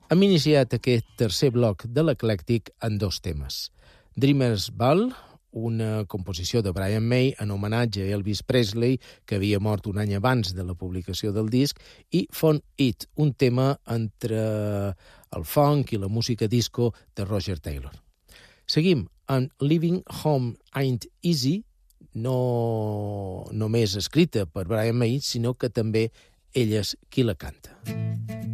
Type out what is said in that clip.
Hem iniciat aquest tercer bloc de l'Eclèctic en 2 temes. Dreamer's Ball, una composició de Brian May en homenatge a Elvis Presley, que havia mort un any abans de la publicació del disc, i Fun It, un tema entre el funk i la música disco de Roger Taylor. Seguim amb Living Home Ain't Easy, no només escrita per Brian May, sinó que també ell és qui la canta.